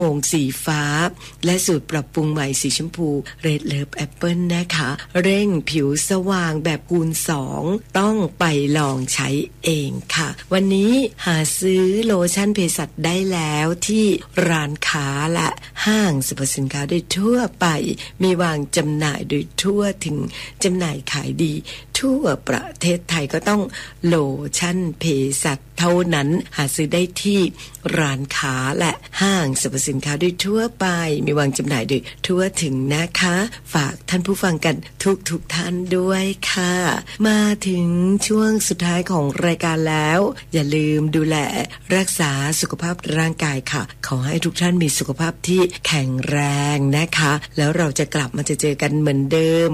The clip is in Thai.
โอ่งสีฟ้าและสูตรปรับปรุงใหม่สีชมพู Red Love Apple นะคะเร่งผิวสว่างแบบคูณ2ต้องไปลองใช้เองค่ะวันนี้หาซื้อโลชั่นเภสัชได้แล้วที่ร้านค้าและห้างสรรพสินค้าโดยทั่วไปมีวางจำหน่ายโดยทั่วถึงจำหน่ายขายดีทั่วประเทศไทยก็ต้องโลชั่นเภสัชเท่านั้นหาซื้อได้ที่ร้านค้าและห้างสรรพสินค้าโดยทั่วไปมีวางจำหน่ายโดยทั่วถึงนะคะฝากท่านผู้ฟังกันทุกท่านด้วยค่ะมาถึงช่วงสุดท้ายของรายการแล้วอย่าลืมดูแลรักษาสุขภาพร่างกายค่ะขอให้ทุกท่านมีสุขภาพที่แข็งแรงนะคะแล้วเราจะกลับมาเจอกันเหมือนเดิม